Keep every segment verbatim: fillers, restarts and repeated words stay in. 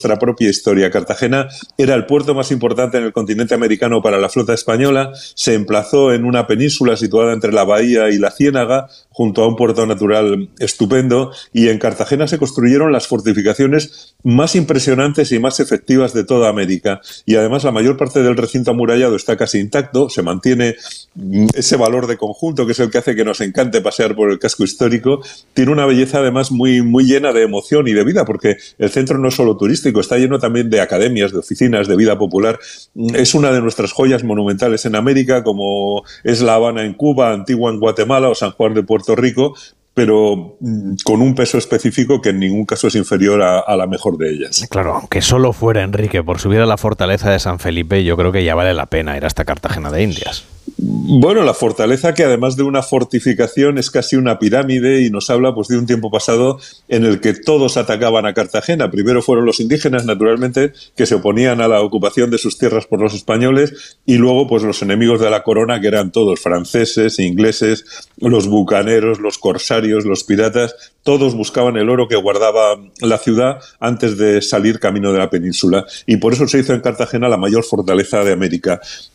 nuestra propia historia. Cartagena era el puerto más importante en el continente americano para la flota española, se emplazó en una península situada entre la bahía y la ciénaga, junto a un puerto natural estupendo, y en Cartagena se construyeron las fortificaciones más impresionantes y más efectivas de toda América. Y además la mayor parte del recinto amurallado está casi intacto, se mantiene ese valor de conjunto que es el que hace que nos encante pasear por el casco histórico. Tiene una belleza además muy, muy llena de emoción y de vida, porque el centro no es solo turístico, está lleno también de academias, de oficinas, de vida popular. Es una de nuestras joyas monumentales en América, como es La Habana en Cuba, Antigua en Guatemala o San Juan de Puerto Rico, pero con un peso específico que en ningún caso es inferior a, a la mejor de ellas. Claro, aunque solo fuera, Enrique, por subir a la fortaleza de San Felipe, yo creo que ya vale la pena ir hasta Cartagena de Indias. Bueno, la fortaleza, que además de una fortificación es casi una pirámide, y nos habla pues de un tiempo pasado en el que todos atacaban a Cartagena. Primero fueron los indígenas, naturalmente, que se oponían a la ocupación de sus tierras por los españoles, y luego pues los enemigos de la corona, que eran todos franceses, ingleses, los bucaneros, los corsarios, los piratas. Todos buscaban el oro que guardaba la ciudad antes de salir camino de la península, y por eso se hizo en Cartagena la mayor fortaleza de América.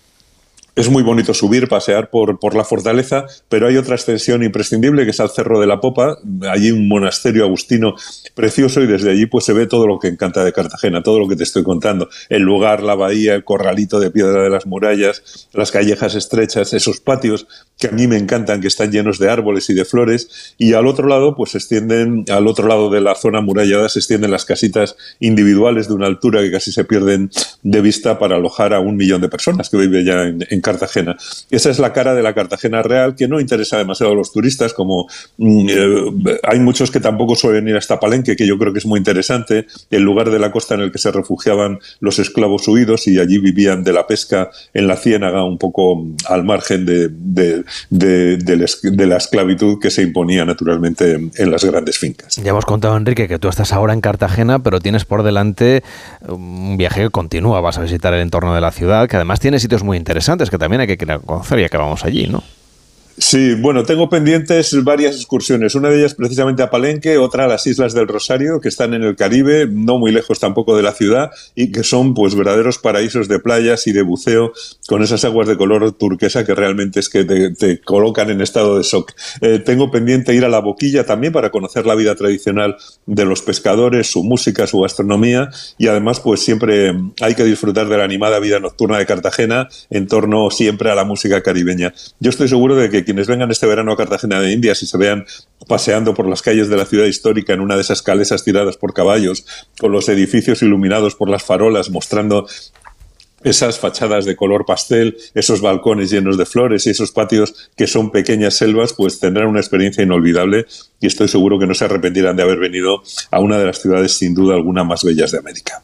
Es muy bonito subir, pasear por, por la fortaleza, pero hay otra extensión imprescindible, que es al Cerro de la Popa. Allí un monasterio agustino precioso, y desde allí pues se ve todo lo que encanta de Cartagena, todo lo que te estoy contando. El lugar, la bahía, el corralito de piedra de las murallas, las callejas estrechas, esos patios que a mí me encantan, que están llenos de árboles y de flores. Y al otro lado pues se extienden, al otro lado de la zona amurallada se extienden las casitas individuales de una altura que casi se pierden de vista para alojar a un millón de personas que viven ya en, en Cartagena. Esa es la cara de la Cartagena real, que no interesa demasiado a los turistas, como eh, hay muchos que tampoco suelen ir hasta Palenque, que yo creo que es muy interesante, el lugar de la costa en el que se refugiaban los esclavos huidos, y allí vivían de la pesca en la ciénaga, un poco al margen de, de, de, de, de la esclavitud que se imponía naturalmente en las grandes fincas. Ya hemos contado, Enrique, que tú estás ahora en Cartagena, pero tienes por delante un viaje que continúa. Vas a visitar el entorno de la ciudad, que además tiene sitios muy interesantes que también hay que conocer, ya que vamos allí, ¿no? Sí, bueno, tengo pendientes varias excursiones. Una de ellas precisamente a Palenque, otra a las Islas del Rosario, que están en el Caribe, no muy lejos tampoco de la ciudad, y que son pues verdaderos paraísos de playas y de buceo, con esas aguas de color turquesa que realmente es que te, te colocan en estado de shock. Eh, tengo pendiente ir a La Boquilla también para conocer la vida tradicional de los pescadores, su música, su gastronomía, y además pues siempre hay que disfrutar de la animada vida nocturna de Cartagena en torno siempre a la música caribeña. Yo estoy seguro de que quienes vengan este verano a Cartagena de Indias y se vean paseando por las calles de la ciudad histórica en una de esas calesas tiradas por caballos, con los edificios iluminados por las farolas, mostrando esas fachadas de color pastel, esos balcones llenos de flores y esos patios que son pequeñas selvas, pues tendrán una experiencia inolvidable, y estoy seguro que no se arrepentirán de haber venido a una de las ciudades sin duda alguna más bellas de América.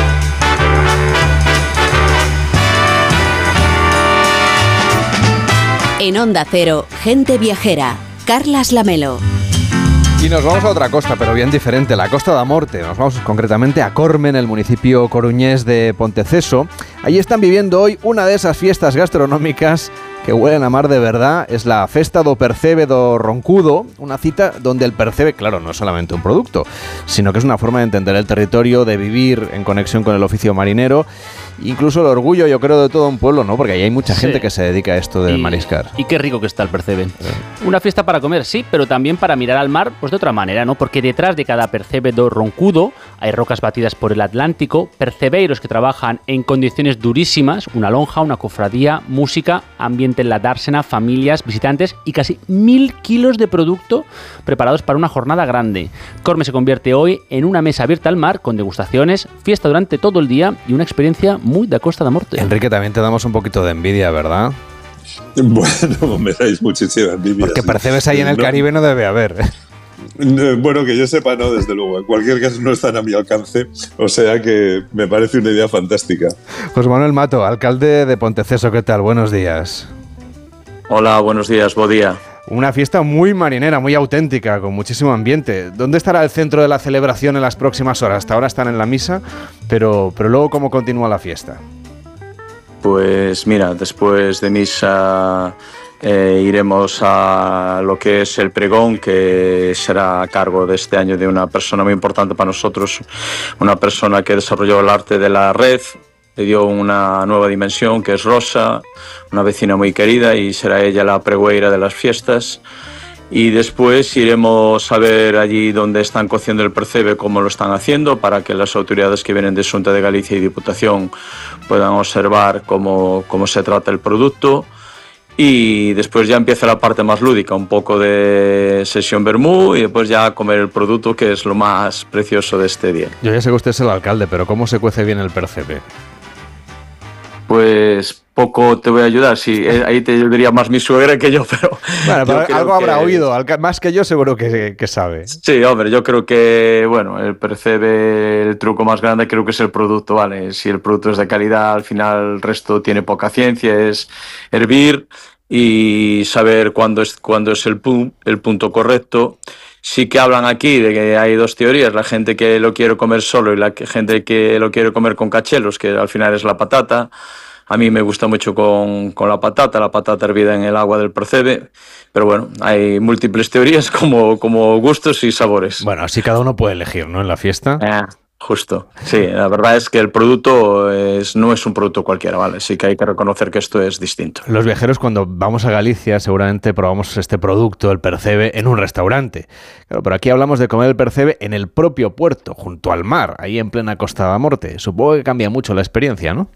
En Onda Cero, Gente Viajera, Carlas Lamelo. Y nos vamos a otra costa, pero bien diferente, la Costa da Morte. Nos vamos concretamente a Corme, en el municipio coruñés de Ponteceso. Allí están viviendo hoy una de esas fiestas gastronómicas que huelen a mar de verdad. Es la Festa do Percebe do Roncudo, una cita donde el percebe, claro, no es solamente un producto, sino que es una forma de entender el territorio, de vivir en conexión con el oficio marinero, incluso el orgullo, yo creo, de todo un pueblo, ¿no? Porque ahí hay mucha gente sí. que se dedica a esto del y, mariscar. Y qué rico que está el percebe. Sí. Una fiesta para comer, sí, pero también para mirar al mar, pues de otra manera, ¿no? Porque detrás de cada percebe do Roncudo hay rocas batidas por el Atlántico, percebeiros que trabajan en condiciones durísimas, una lonja, una cofradía, música, ambiente en la dársena, familias, visitantes y casi mil kilos de producto preparados para una jornada grande. Corme se convierte hoy en una mesa abierta al mar con degustaciones, fiesta durante todo el día y una experiencia muy de Costa da Morte. Enrique, también te damos un poquito de envidia, ¿verdad? Bueno, me dais muchísima envidia. Porque sí. percebes ahí en el no. Caribe no debe haber. Bueno, que yo sepa, no, desde luego. En cualquier caso, no están a mi alcance. O sea que me parece una idea fantástica. José Manuel Mato, alcalde de Ponteceso, ¿qué tal? Buenos días. Hola, buenos días, buen día. Una fiesta muy marinera, muy auténtica, con muchísimo ambiente. ¿Dónde estará el centro de la celebración en las próximas horas? Hasta ahora están en la misa, pero, pero luego, ¿cómo continúa la fiesta? Pues mira, después de misa eh, iremos a lo que es el pregón, que será a cargo de este año de una persona muy importante para nosotros, una persona que desarrolló el arte de la red, le dio una nueva dimensión, que es Rosa, una vecina muy querida, y será ella la pregüeira de las fiestas. Y después iremos a ver allí donde están cociendo el percebe, cómo lo están haciendo, para que las autoridades que vienen de Xunta de Galicia y Diputación puedan observar cómo, cómo se trata el producto. Y después ya empieza la parte más lúdica, un poco de sesión vermú y después ya comer el producto, que es lo más precioso de este día. Yo ya sé que usted es el alcalde, pero ¿cómo se cuece bien el percebe? Pues poco te voy a ayudar, sí, ahí te diría más mi suegra que yo, pero... Bueno, pero yo algo habrá que... oído, más que yo seguro que, que sabe. Sí, hombre, yo creo que, bueno, el percebe, el truco más grande creo que es el producto, ¿vale? Si el producto es de calidad, al final el resto tiene poca ciencia, es hervir y saber cuándo es, cuándo es el, pu- el punto correcto. Sí que hablan aquí de que hay dos teorías, la gente que lo quiere comer solo y la gente que lo quiere comer con cachelos, que al final es la patata. A mí me gusta mucho con, con la patata, la patata hervida en el agua del percebe, pero bueno, hay múltiples teorías como, como gustos y sabores. Bueno, así cada uno puede elegir, ¿no? En la fiesta. Eh, justo, sí, la verdad es que el producto es, no es un producto cualquiera, ¿vale? Sí que hay que reconocer que esto es distinto. Los viajeros, cuando vamos a Galicia, seguramente probamos este producto, el percebe, en un restaurante. Claro, pero aquí hablamos de comer el percebe en el propio puerto, junto al mar, ahí en plena Costa da Morte. Supongo que cambia mucho la experiencia, ¿no?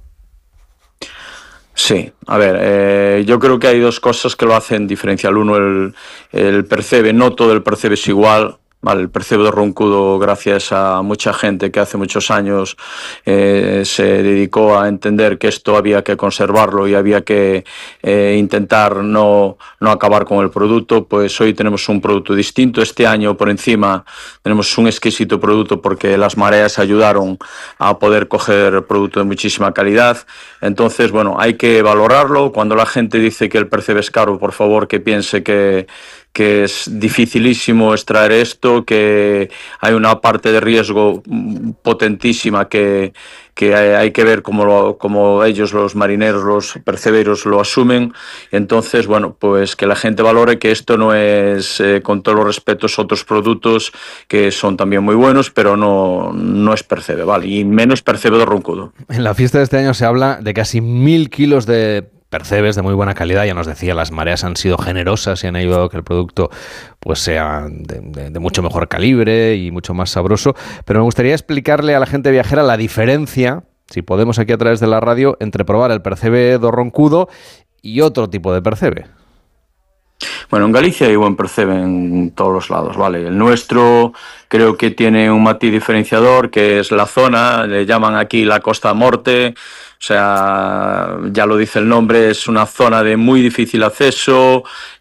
Sí, a ver, eh, yo creo que hay dos cosas que lo hacen diferencial. Uno, el, el percebe, no todo el percebe es igual. Vale, el percebe de Roncudo, gracias a mucha gente que hace muchos años eh, se dedicó a entender que esto había que conservarlo y había que eh, intentar no, no acabar con el producto, pues hoy tenemos un producto distinto. Este año, por encima, tenemos un exquisito producto porque las mareas ayudaron a poder coger producto de muchísima calidad. Entonces, bueno, hay que valorarlo. Cuando la gente dice que el percebe es caro, por favor, que piense que que es dificilísimo extraer esto, que hay una parte de riesgo potentísima que, que hay que ver cómo, lo, cómo ellos, los marineros, los perceberos, lo asumen. Entonces, bueno, pues que la gente valore que esto no es, eh, con todos los respetos, otros productos que son también muy buenos, pero no, no es percebe, ¿vale? Y menos percebe de Roncudo. En la fiesta de este año se habla de casi mil kilos de percebes de muy buena calidad. Ya nos decía, las mareas han sido generosas y han ayudado a que el producto pues sea de, de, de mucho mejor calibre y mucho más sabroso. Pero me gustaría explicarle a la gente viajera la diferencia, si podemos aquí a través de la radio, entre probar el percebe do Roncudo y otro tipo de percebe. Bueno, en Galicia hay buen percebe en todos los lados, ¿vale? El nuestro creo que tiene un matiz diferenciador, que es la zona, le llaman aquí la Costa da Morte. O sea, ya lo dice el nombre, es una zona de muy difícil acceso,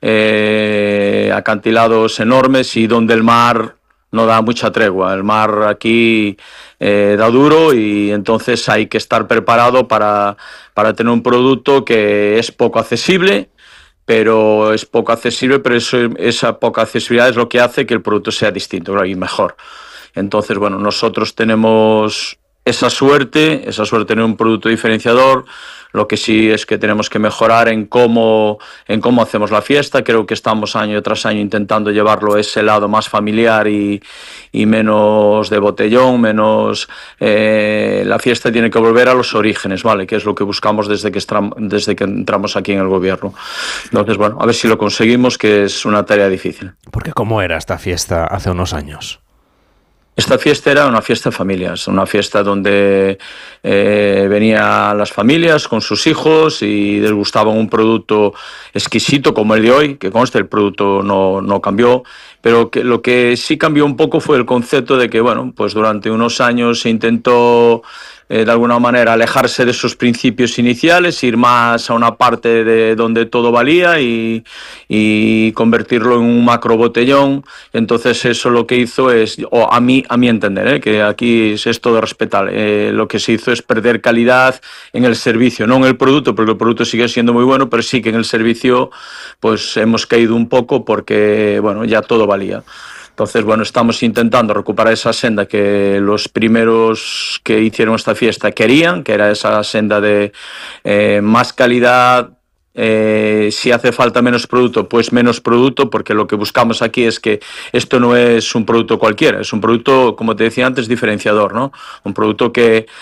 eh, acantilados enormes y donde el mar no da mucha tregua. El mar aquí eh, da duro y entonces hay que estar preparado para, para tener un producto que es poco accesible, pero es poco accesible, pero eso, esa poca accesibilidad es lo que hace que el producto sea distinto y mejor. Entonces, bueno, nosotros tenemos esa suerte, esa suerte de tener un producto diferenciador. Lo que sí es que tenemos que mejorar en cómo, en cómo hacemos la fiesta. Creo que estamos año tras año intentando llevarlo a ese lado más familiar y, y menos de botellón, menos... Eh, la fiesta tiene que volver a los orígenes, ¿vale? Que es lo que buscamos desde que, estram, desde que entramos aquí en el gobierno. Entonces, bueno, a ver si lo conseguimos, que es una tarea difícil. Porque ¿cómo era esta fiesta hace unos años? Esta fiesta era una fiesta de familias, una fiesta donde eh, venían las familias con sus hijos y les gustaba un producto exquisito como el de hoy, que conste, el producto no, no cambió, pero que lo que sí cambió un poco fue el concepto de que, bueno, pues durante unos años se intentó eh, de alguna manera alejarse de sus principios iniciales, ir más a una parte de donde todo valía y, y convertirlo en un macro botellón. Entonces eso lo que hizo es, o a mí, a mi entender, ¿eh? Que aquí es todo respetar, eh, lo que se hizo es perder calidad en el servicio, no en el producto, porque el producto sigue siendo muy bueno, pero sí que en el servicio pues hemos caído un poco porque, bueno, ya todo valía. Entonces, bueno, estamos intentando recuperar esa senda que los primeros que hicieron esta fiesta querían, que era esa senda de eh, más calidad, Eh, si hace falta menos producto, pues menos producto, porque lo que buscamos aquí es que esto no es un producto cualquiera, es un producto, como te decía antes, diferenciador, ¿no? Un producto que